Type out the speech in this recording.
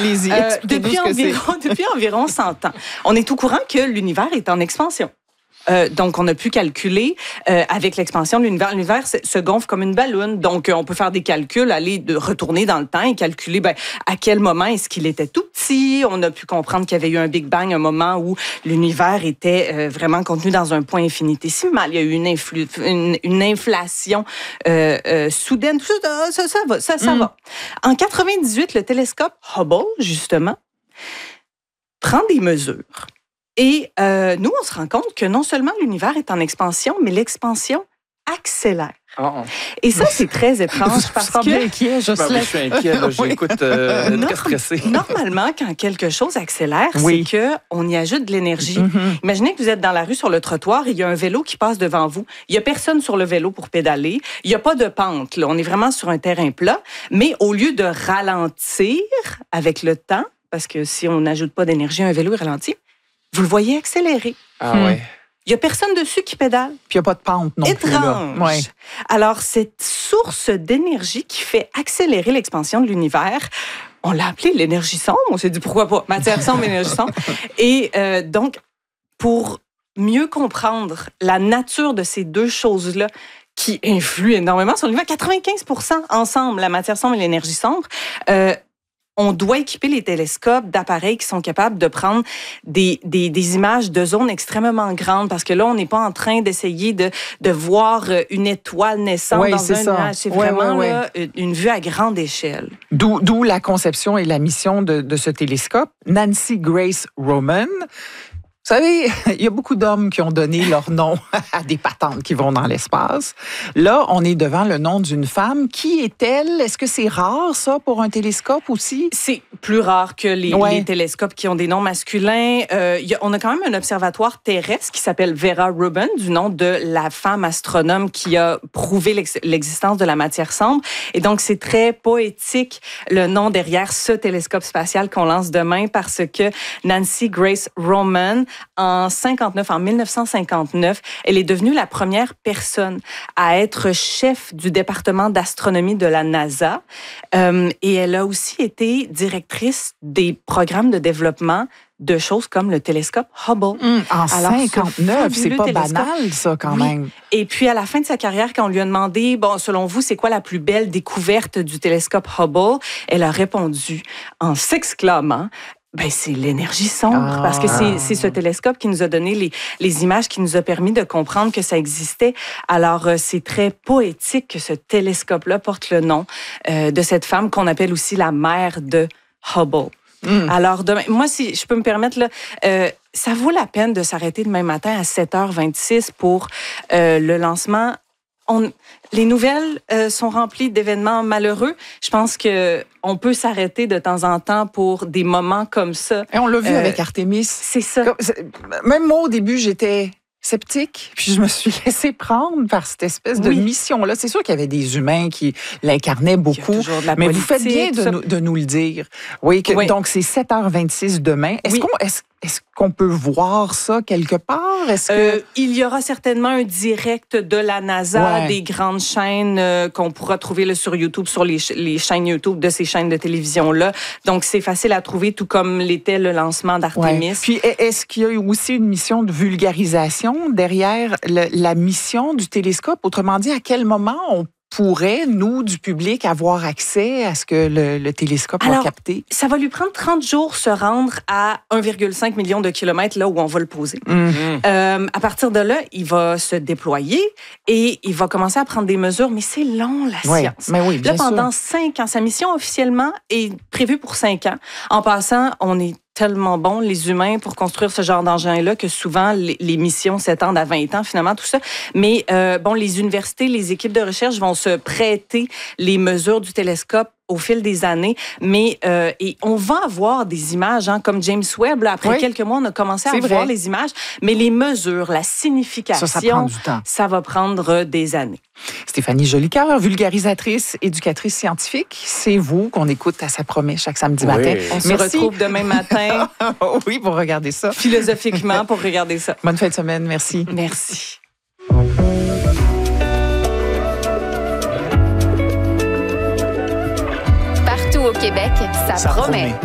Allez-y, expliquez-nous ce que c'est. Depuis environ 100 ans, on est au courant que l'univers est en expansion. Donc, on a pu calculer avec l'expansion de l'univers. L'univers se gonfle comme une balloune. Donc, on peut faire des calculs, retourner dans le temps et calculer à quel moment est-ce qu'il était tout petit. On a pu comprendre qu'il y avait eu un Big Bang, un moment où l'univers était vraiment contenu dans un point infinitésimal. Il y a eu une inflation soudaine. Ça va. En 98, le télescope Hubble, justement, prend des mesures. Et nous, on se rend compte que non seulement l'univers est en expansion, mais l'expansion accélère. Et ça, c'est très étrange parce que... inquiet, je suis inquiet, là, j'écoute très stressé. Normalement, quand quelque chose accélère, c'est qu'on y ajoute de l'énergie. Imaginez que vous êtes dans la rue sur le trottoir et il y a un vélo qui passe devant vous. Il n'y a personne sur le vélo pour pédaler. Il n'y a pas de pente. Là. On est vraiment sur un terrain plat. Mais au lieu de ralentir avec le temps, parce que si on n'ajoute pas d'énergie à un vélo, il ralentit, vous le voyez accélérer. Ouais. Il n'y a personne dessus qui pédale. Puis il n'y a pas de pente non plus. Étrange. Ouais. Alors, cette source d'énergie qui fait accélérer l'expansion de l'univers, on l'a appelée l'énergie sombre. On s'est dit, pourquoi pas? Matière sombre, énergie sombre. Et donc, pour mieux comprendre la nature de ces deux choses-là, qui influent énormément sur l'univers, 95% ensemble, la matière sombre et l'énergie sombre, on doit équiper les télescopes d'appareils qui sont capables de prendre des images de zones extrêmement grandes, parce que là, on n'est pas en train d'essayer de voir une étoile naissante dans un nuage. C'est vraiment là, une vue à grande échelle. D'où la conception et la mission de ce télescope. Nancy Grace Roman. Vous savez, il y a beaucoup d'hommes qui ont donné leur nom à des patentes qui vont dans l'espace. Là, on est devant le nom d'une femme. Qui est-elle? Est-ce que c'est rare, ça, pour un télescope aussi? C'est plus rare que les télescopes qui ont des noms masculins. On a quand même un observatoire terrestre qui s'appelle Vera Rubin, du nom de la femme astronome qui a prouvé l'existence de la matière sombre. Et donc, c'est très poétique, le nom derrière ce télescope spatial qu'on lance demain, parce que Nancy Grace Roman, en 1959, elle est devenue la première personne à être chef du département d'astronomie de la NASA. Et elle a aussi été directrice des programmes de développement de choses comme le télescope Hubble. En 59, c'est pas banal, ça, quand même. Et puis, à la fin de sa carrière, quand on lui a demandé, selon vous, c'est quoi la plus belle découverte du télescope Hubble? Elle a répondu en s'exclamant, c'est l'énergie sombre, parce que c'est ce télescope qui nous a donné les images, qui nous a permis de comprendre que ça existait. Alors, c'est très poétique que ce télescope-là porte le nom de cette femme qu'on appelle aussi la mère de Hubble. Alors, demain, moi, si je peux me permettre, là, ça vaut la peine de s'arrêter demain matin à 7h26 pour le lancement. Les nouvelles sont remplies d'événements malheureux. Je pense qu'on peut s'arrêter de temps en temps pour des moments comme ça. Et on l'a vu avec Artemis. C'est ça. Même moi, au début, j'étais sceptique, puis je me suis laissée prendre par cette espèce de mission-là. C'est sûr qu'il y avait des humains qui l'incarnaient beaucoup, mais vous faites bien de nous le dire. Oui, donc c'est 7h26 demain. Est-ce qu'on peut voir ça quelque part? Il y aura certainement un direct de la NASA, des grandes chaînes qu'on pourra trouver là, sur YouTube, sur les chaînes YouTube de ces chaînes de télévision-là. Donc, c'est facile à trouver, tout comme l'était le lancement d'Artemis. Puis, est-ce qu'il y a aussi une mission de vulgarisation derrière la mission du télescope? Autrement dit, à quel moment on pourrait, nous, du public, avoir accès à ce que le télescope va capter? Ça va lui prendre 30 jours se rendre à 1,5 million de kilomètres là où on va le poser. À partir de là, il va se déployer et il va commencer à prendre des mesures, mais c'est long, la science. Mais oui, bien là, pendant 5 ans, sa mission officiellement est prévue pour 5 ans. En passant, on est tellement bons, les humains, pour construire ce genre d'engin-là, que souvent, les missions s'étendent à 20 ans, finalement, tout ça. Mais, les universités, les équipes de recherche vont se prêter les mesures du télescope au fil des années, mais et on va avoir des images, comme James Webb. Là, après quelques mois, on a commencé à voir les images, mais les mesures, la signification, ça prend du temps. Ça va prendre des années. Stéphanie Jolicoeur, vulgarisatrice, éducatrice scientifique, c'est vous qu'on écoute à Ça promet chaque samedi matin. On se retrouve demain matin. Oui, pour regarder ça. Philosophiquement, pour regarder ça. Bonne fin de semaine, merci. Merci. Partout au Québec, ça promet.